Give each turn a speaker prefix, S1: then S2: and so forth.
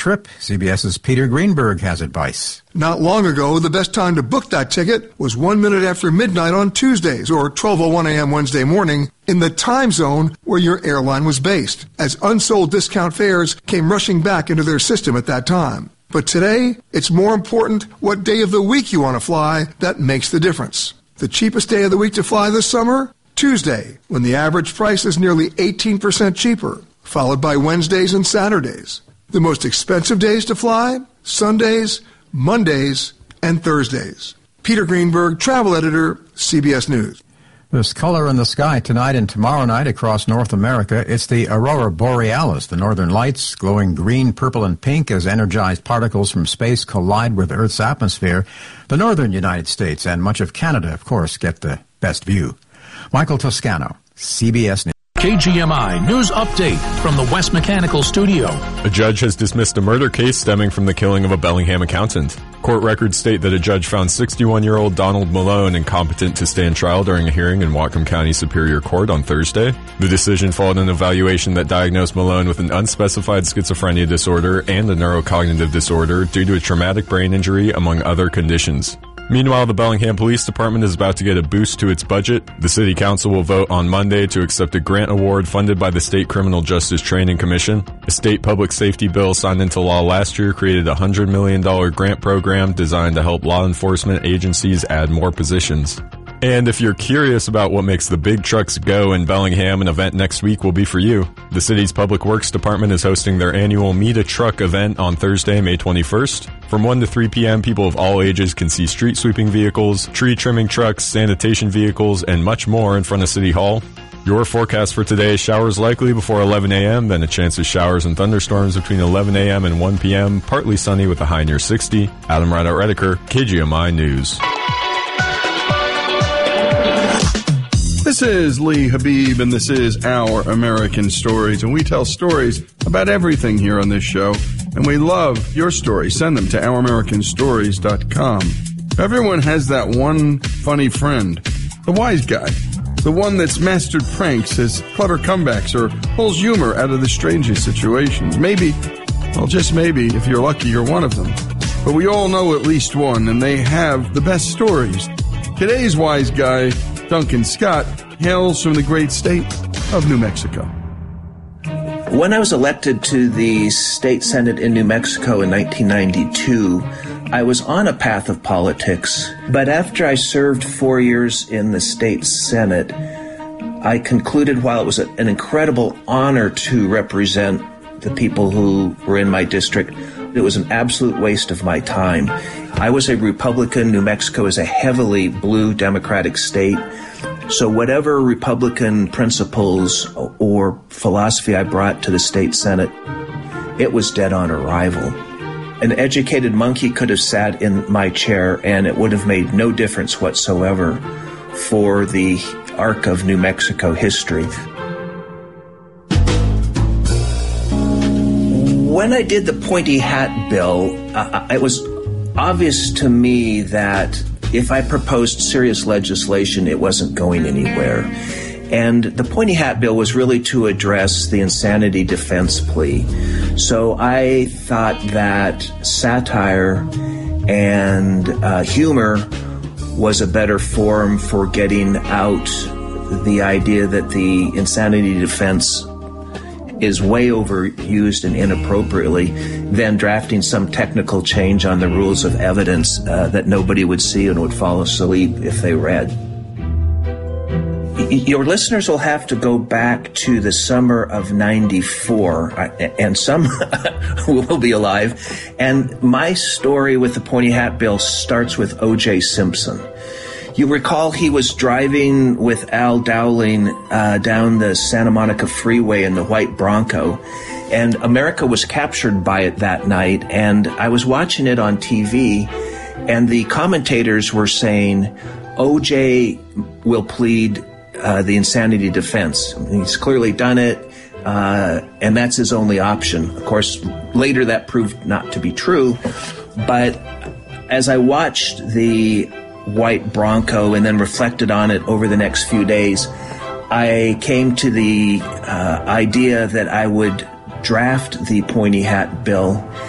S1: trip, CBS's Peter Greenberg has advice.
S2: Not long ago, the best time to book that ticket was 1 minute after midnight on Tuesdays or 12:01 a.m. Wednesday morning in the time zone where your airline was based, as unsold discount fares came rushing back into their system at that time. But today, it's more important what day of the week you want to fly that makes the difference. The cheapest day of the week to fly this summer? Tuesday, when the average price is nearly 18% cheaper, followed by Wednesdays and Saturdays. The most expensive days to fly? Sundays, Mondays, and Thursdays. Peter Greenberg, travel editor, CBS News.
S1: This color in the sky tonight and tomorrow night across North America, it's the aurora borealis, the northern lights, glowing green, purple, and pink as energized particles from space collide with Earth's atmosphere. The northern United States and much of Canada, of course, get the best view. Michael Toscano, CBS News.
S3: KGMI News Update from the West Mechanical Studio.
S4: A judge has dismissed a murder case stemming from the killing of a Bellingham accountant. Court records state that a judge found 61-year-old Donald Malone incompetent to stand trial during a hearing in Whatcom County Superior Court on Thursday. The decision followed an evaluation that diagnosed Malone with an unspecified schizophrenia disorder and a neurocognitive disorder due to a traumatic brain injury, among other conditions. Meanwhile, the Bellingham Police Department is about to get a boost to its budget. The City Council will vote on Monday to accept a grant award funded by the State Criminal Justice Training Commission. A state public safety bill signed into law last year created a $100 million grant program designed to help law enforcement agencies add more positions. And if you're curious about what makes the big trucks go in Bellingham, an event next week will be for you. The city's Public Works Department is hosting their annual Meet a Truck event on Thursday, May 21st. From 1 to 3 p.m., people of all ages can see street sweeping vehicles, tree trimming trucks, sanitation vehicles, and much more in front of City Hall. Your forecast for today: showers likely before 11 a.m., then a chance of showers and thunderstorms between 11 a.m. and 1 p.m., partly sunny with a high near 60. Adam Rideout-Redeker, KGMI News.
S5: This is Lee Habib, and this is Our American Stories, and we tell stories about everything here on this show, and we love your stories. Send them to ouramericanstories.com. Everyone has that one funny friend, the wise guy, the one that's mastered pranks, has clever comebacks, or pulls humor out of the strangest situations. Maybe, well, just maybe, if you're lucky, you're one of them. But we all know at least one, and they have the best stories. Today's wise guy, Duncan Scott, hails from the great state of New Mexico.
S6: When I was elected to the state senate in New Mexico in 1992, I was on a path of politics, but after I served 4 years in the state senate, I concluded while it was an incredible honor to represent the people who were in my district, it was an absolute waste of my time. I was a Republican. New Mexico is a heavily blue Democratic state. So whatever Republican principles or philosophy I brought to the state Senate, it was dead on arrival. An educated monkey could have sat in my chair and it would have made no difference whatsoever for the arc of New Mexico history. When I did the pointy hat bill, it was obvious to me that if I proposed serious legislation, it wasn't going anywhere. And the pointy hat bill was really to address the insanity defense plea. So I thought that satire and humor was a better forum for getting out the idea that the insanity defense is way overused and inappropriately than drafting some technical change on the rules of evidence that nobody would see and would fall asleep if they read. Your listeners will have to go back to the summer of '94, and some will be alive. And my story with the pointy hat bill starts with O.J. Simpson. You recall he was driving with Al Dowling down the Santa Monica Freeway in the white Bronco, and America was captured by it that night, and I was watching it on TV, and the commentators were saying, O.J. will plead the insanity defense. He's clearly done it, and that's his only option. Of course, later that proved not to be true, but as I watched the white Bronco and then reflected on it over the next few days, I came to the idea that I would draft the pointy hat bill